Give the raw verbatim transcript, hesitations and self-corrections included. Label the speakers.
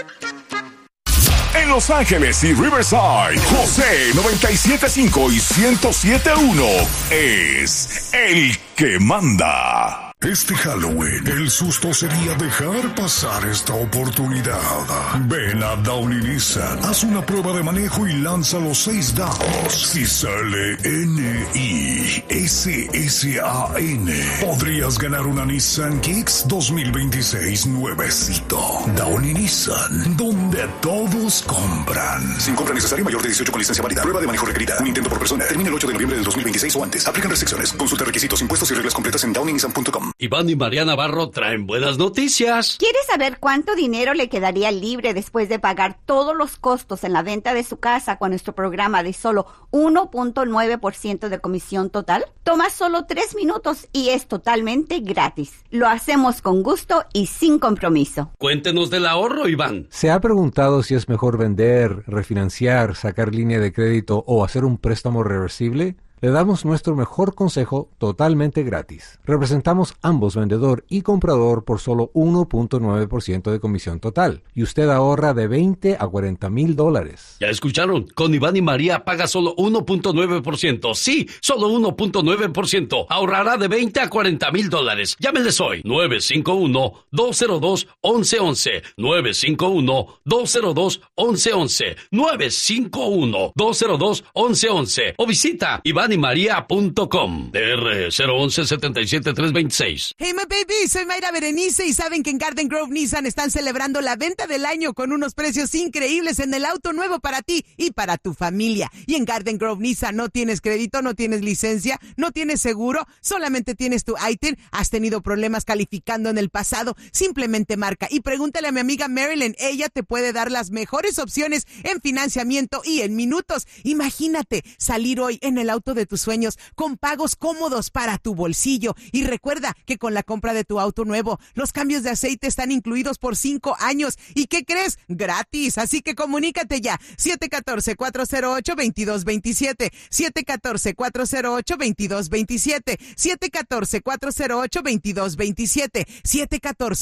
Speaker 1: En Los Ángeles y Riverside, José noventa y siete punto cinco y ciento siete punto uno es el que manda.
Speaker 2: Este Halloween, el susto sería dejar pasar esta oportunidad. Ven a Downey Nissan, haz una prueba de manejo y lanza los seis dados. Si sale N I S S A N, podrías ganar una Nissan Kicks dos mil veintiséis nuevecito. Downey Nissan, donde todos compran.
Speaker 3: Sin compra necesaria, mayor de dieciocho con licencia válida. Prueba de manejo requerida. Un intento por persona. Termina el ocho de noviembre del dos mil veintiséis o antes. Aplican restricciones. Consulta requisitos, impuestos y reglas completas en downey nissan punto com.
Speaker 4: Iván y María Navarro traen buenas noticias.
Speaker 5: ¿Quieres saber cuánto dinero le quedaría libre después de pagar todos los costos en la venta de su casa con nuestro programa de solo uno punto nueve por ciento de comisión total? Toma solo tres minutos y es totalmente gratis. Lo hacemos con gusto y sin compromiso.
Speaker 4: Cuéntenos del ahorro, Iván.
Speaker 6: ¿Se ha preguntado si es mejor vender, refinanciar, sacar línea de crédito o hacer un préstamo reversible? Le damos nuestro mejor consejo totalmente gratis. Representamos ambos, vendedor y comprador, por solo uno punto nueve por ciento de comisión total. Y usted ahorra de veinte a cuarenta mil dólares.
Speaker 4: Ya escucharon, con Iván y María paga solo uno punto nueve por ciento. Sí, solo uno punto nueve por ciento. Ahorrará de veinte a cuarenta mil dólares. Llámenles hoy. nueve cinco uno, dos cero dos, once once. nueve cinco uno, dos cero dos, once once. nueve cinco uno, dos cero dos, once once. O visita iván y maría punto com. D R cero once, setenta y siete, trescientos veintiséis.
Speaker 7: Hey, my baby, soy Mayra Berenice y saben que en Garden Grove Nissan están celebrando la venta del año con unos precios increíbles en el auto nuevo para ti y para tu familia. Y en Garden Grove Nissan no tienes crédito, no tienes licencia, no tienes seguro, solamente tienes tu I T I N, has tenido problemas calificando en el pasado, simplemente marca y pregúntale a mi amiga Marilyn, ella te puede dar las mejores opciones en financiamiento y en minutos. Imagínate salir hoy en el auto de tus sueños con pagos cómodos para tu bolsillo. Y recuerda que con la compra de tu auto nuevo, los cambios de aceite están incluidos por cinco años. ¿Y qué crees? Gratis. Así que comunícate ya. siete uno cuatro, cuatro cero ocho, dos dos dos siete. siete uno cuatro, cuatro cero ocho, dos dos dos siete. siete uno cuatro, cuatro cero ocho, dos dos dos siete. siete uno cuatro